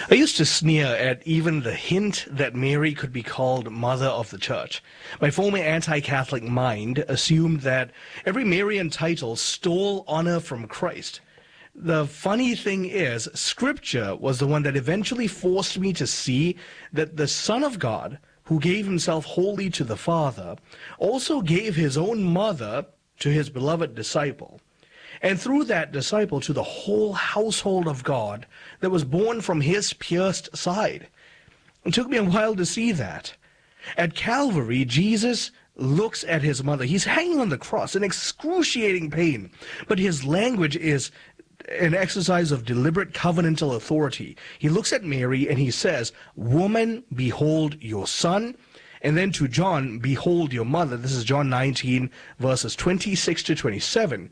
I used to sneer at even the hint that Mary could be called Mother of the Church. My former anti-Catholic mind assumed that every Marian title stole honor from Christ. The funny thing is, Scripture was the one that eventually forced me to see that the Son of God, who gave himself wholly to the Father, also gave his own mother to his beloved disciple, and through that disciple to the whole household of God that was born from his pierced side. It took me a while to see that. At Calvary, Jesus looks at his mother. He's hanging on the cross in excruciating pain, but his language is an exercise of deliberate covenantal authority. He looks at Mary and he says, "Woman, behold your son." And then to John, "Behold your mother." This is John 19, verses 26 to 27.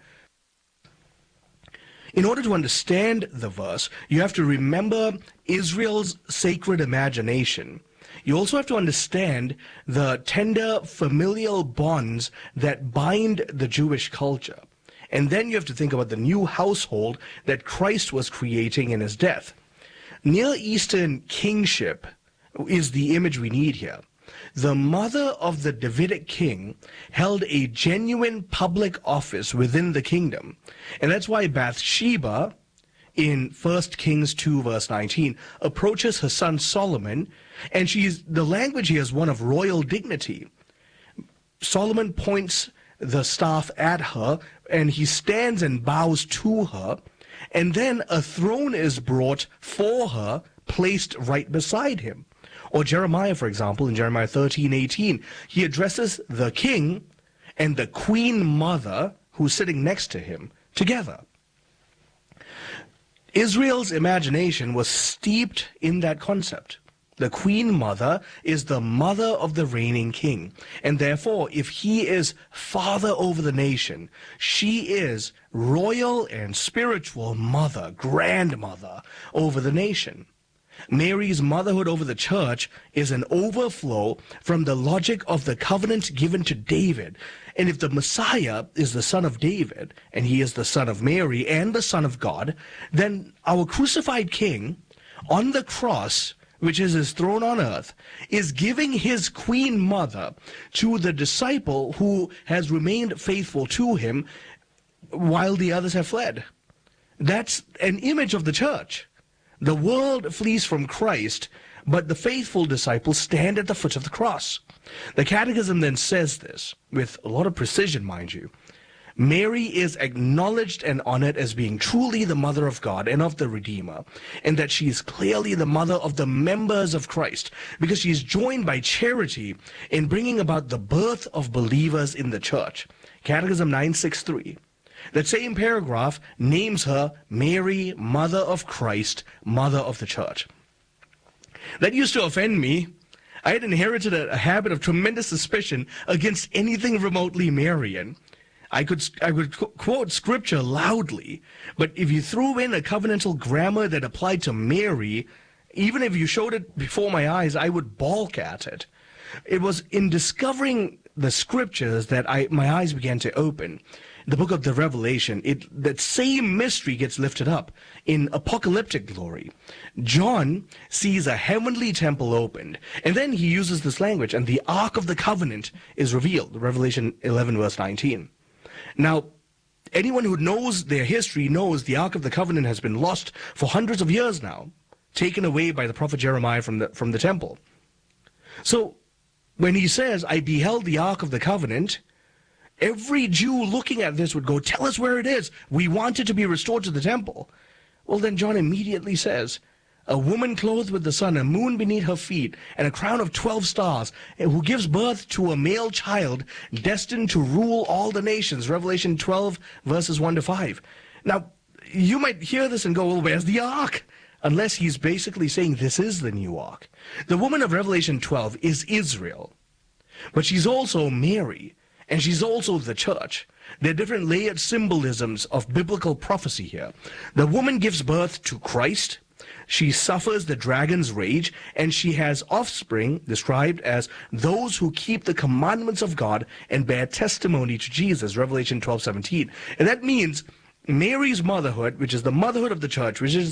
In order to understand the verse, you have to remember Israel's sacred imagination. You also have to understand the tender familial bonds that bind the Jewish culture. And then you have to think about the new household that Christ was creating in his death. Near Eastern kingship is the image we need here. The mother of the Davidic king held a genuine public office within the kingdom. And that's why Bathsheba, in 1 Kings 2, verse 19, approaches her son Solomon, and the language here is one of royal dignity. Solomon points the staff at her, and he stands and bows to her, and then a throne is brought for her, placed right beside him. Or Jeremiah, for example, in Jeremiah 13:18, he addresses the king and the queen mother who's sitting next to him together. Israel's imagination was steeped in that concept. The queen mother is the mother of the reigning king. And therefore, if he is father over the nation, she is royal and spiritual mother, grandmother over the nation. Mary's motherhood over the church is an overflow from the logic of the covenant given to David. And if the Messiah is the son of David, and he is the son of Mary and the son of God, then our crucified king on the cross, which is his throne on earth, is giving his queen mother to the disciple who has remained faithful to him while the others have fled. That's an image of the church. The world flees from Christ, but the faithful disciples stand at the foot of the cross. The Catechism then says this, with a lot of precision, mind you. Mary is acknowledged and honored as being truly the mother of God and of the Redeemer, and that she is clearly the mother of the members of Christ, because she is joined by charity in bringing about the birth of believers in the church. Catechism 963. That same paragraph names her Mary, Mother of Christ, Mother of the Church. That used to offend me. I had inherited a habit of tremendous suspicion against anything remotely Marian. I would quote Scripture loudly, but if you threw in a covenantal grammar that applied to Mary, even if you showed it before my eyes, I would balk at it. It was in discovering the Scriptures that my eyes began to open. The book of the Revelation, that same mystery gets lifted up in apocalyptic glory. John sees a heavenly temple opened, and then he uses this language, and the Ark of the Covenant is revealed, Revelation 11, verse 19. Now, anyone who knows their history knows the Ark of the Covenant has been lost for hundreds of years now, taken away by the prophet Jeremiah from the temple. So, when he says, "I beheld the Ark of the Covenant," every Jew looking at this would go, "Tell us where it is. We want it to be restored to the temple." Well, then John immediately says, "A woman clothed with the sun, a moon beneath her feet, and a crown of 12 stars, who gives birth to a male child destined to rule all the nations." Revelation 12, verses 1 to 5. Now, you might hear this and go, "Well, where's the ark?" Unless he's basically saying this is the new ark. The woman of Revelation 12 is Israel, but she's also Mary. And she's also the church. There are different layered symbolisms of biblical prophecy here. The woman gives birth to Christ. She suffers the dragon's rage, and she has offspring described as those who keep the commandments of God and bear testimony to Jesus, Revelation 12:17. And that means Mary's motherhood, which is the motherhood of the church, which is